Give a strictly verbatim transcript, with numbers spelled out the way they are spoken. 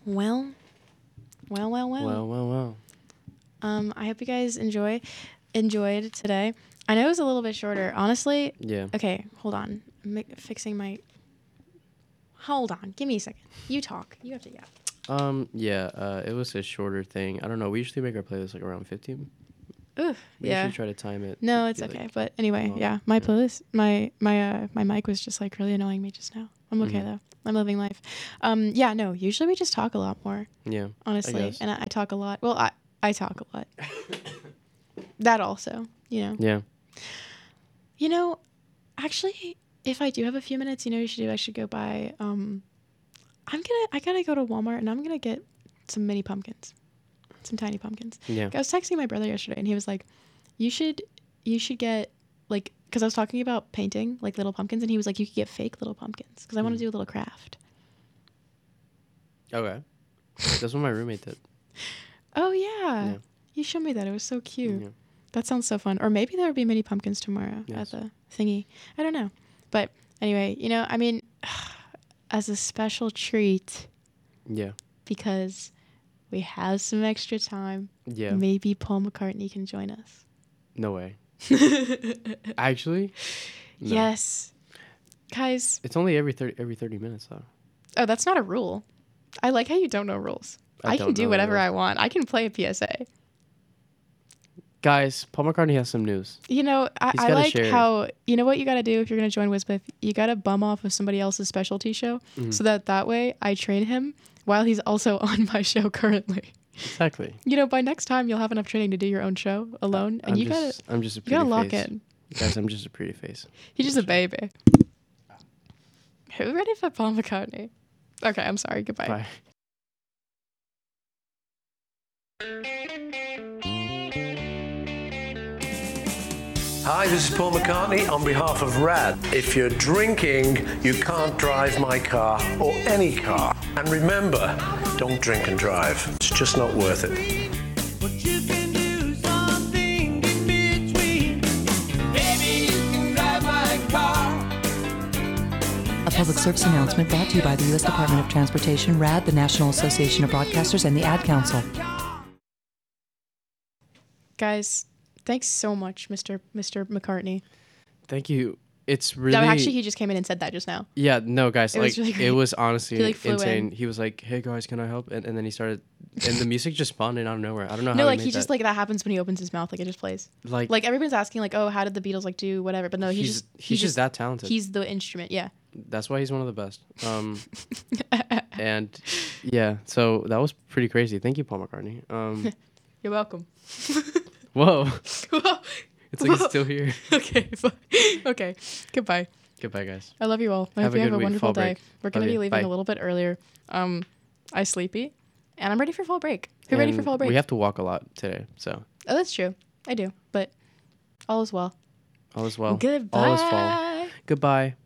Well, well, well, well. Well, well, well. Um, I hope you guys enjoy enjoyed today. I know it was a little bit shorter, honestly. Yeah. Okay, hold on. I'm mi- fixing my. Hold on. Give me a second. You talk. You have to. Yeah. Um. Yeah. Uh. It was a shorter thing. I don't know. We usually make our playlist like around fifteen. Ooh. We Yeah. usually try to time it. No, to it's be, okay. like, But anyway, longer. yeah. My Yeah. playlist, my my uh my mic was just like really annoying me just now. I'm okay Mhm. though. I'm living life. Um. Yeah. No. Usually we just talk a lot more. Yeah. Honestly, guess. and I, I talk a lot. Well, I I talk a lot. That also. You know. Yeah. You know, actually, if I do have a few minutes, you know, what you should do. I should go buy. Um, I'm gonna. I gotta go to Walmart and I'm gonna get some mini pumpkins, some tiny pumpkins. Yeah. I was texting my brother yesterday and he was like, "You should, you should get like," because I was talking about painting like little pumpkins and he was like, "You could get fake little pumpkins because I want to Mm. do a little craft." Okay. That's what my roommate did. Oh yeah. Yeah. You showed me that. It was so cute. Yeah. That sounds so fun. Or maybe there would be mini pumpkins tomorrow Yes. at the thingy. I don't know. But anyway, you know, I mean, as a special treat, Yeah. because we have some extra time, Yeah. maybe Paul McCartney can join us. No way. Actually. No. Yes. Guys. It's only every thirty every thirty minutes though. Oh, that's not a rule. I like how you don't know rules. I, I can don't do know the whatever rules. I want. I can play a P S A. Guys, Paul McCartney has some news. You know, I, He's I gotta like share it. how, you know what you got to do if you're going to join Wisbiff? You got to bum off of somebody else's specialty show Mhm. so that that way I train him while he's also on my show currently. Exactly. You know, by next time you'll have enough training to do your own show alone. And I'm you got to just, I'm just a you pretty gotta lock face. in. Guys, I'm just a pretty face. He's just a baby. Who ready for Paul McCartney? Okay, I'm sorry. Goodbye. Bye. Hi, this is Paul McCartney on behalf of RAD. If you're drinking, you can't drive my car or any car. And remember, don't drink and drive. It's just not worth it. But you can do something in between. Baby, you can drive my car. A public service announcement brought to you by the U S Department of Transportation, RAD, the National Association of Broadcasters, and the Ad Council. Guys, thanks so much, Mister Mister McCartney. Thank you. It's really. No, actually, he just came in and said that just now. Yeah, no, guys. It like was really great. it was honestly He, like, flew insane. in. He was like, "Hey guys, can I help?" And, and then he started, and the music just spawned in out of nowhere. I don't know how. No, like he, he made just that. like that happens when he opens his mouth, like it just plays. like Like everyone's asking, like, oh, how did the Beatles like do whatever? But no, he he's just he's he just that talented. He's the instrument, yeah. That's why he's one of the best. Um, and yeah, so that was pretty crazy. Thank you, Paul McCartney. Um, You're welcome. whoa, Whoa. it's like Whoa. it's still here. Okay, bye. Okay, goodbye. Goodbye, guys. I love you all. I Have hope a you have good a week. wonderful Fall day. break. We're gonna Love be you. leaving Bye. a little bit earlier. Um, I sleepy, and I'm ready for fall break. Who ready for And fall break? We have to walk a lot today, so Oh, that's true. I do, but all is well. all is well. Goodbye. All is fall. Goodbye.